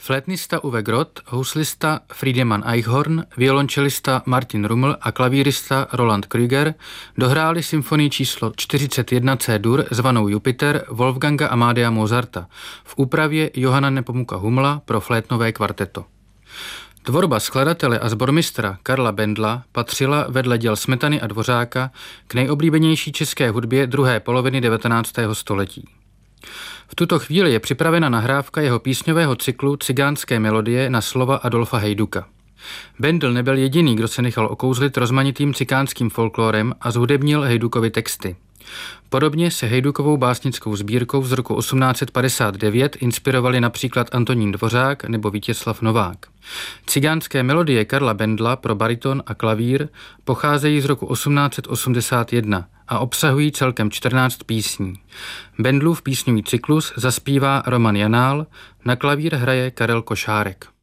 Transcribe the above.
Flétnista Uwe Groth, houslista Friedemann Eichhorn, violončelista Martin Rummel a klavírista Roland Krüger dohráli symfonii číslo 41 C-dur zvanou Jupiter Wolfganga Amadea Mozarta v úpravě Johanna Nepomuka Hummela pro flétnové kvarteto. Tvorba skladatele a sbormistra Karla Bendla patřila vedle děl Smetany a Dvořáka k nejoblíbenější české hudbě druhé poloviny 19. století. V tuto chvíli je připravena nahrávka jeho písňového cyklu Cigánské melodie na slova Adolfa Hejduka. Bendl nebyl jediný, kdo se nechal okouzlit rozmanitým cikánským folklorem a zhudebnil Hejdukovy texty. Podobně se Hejdukovou básnickou sbírkou z roku 1859 inspirovali například Antonín Dvořák nebo Vítězslav Novák. Cigánské melodie Karla Bendla pro bariton a klavír pocházejí z roku 1881 a obsahují celkem 14 písní. Bendlův písňový cyklus zaspívá Roman Janál, na klavír hraje Karel Košárek.